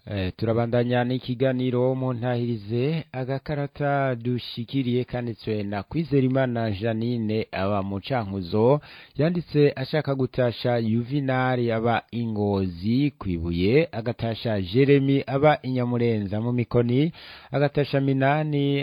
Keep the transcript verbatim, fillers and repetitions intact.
Eh, turabandanya n'ikiganiro mu ntahirize agakarata dushikiriye kanditswe na Kwizerimana Janine aba mu Cankuzo yanditse ashaka gutasha Yuvinari aba Ingozi kwibuye agatasha Jeremy aba Inyamurenza mu Mikoni agatasha Minani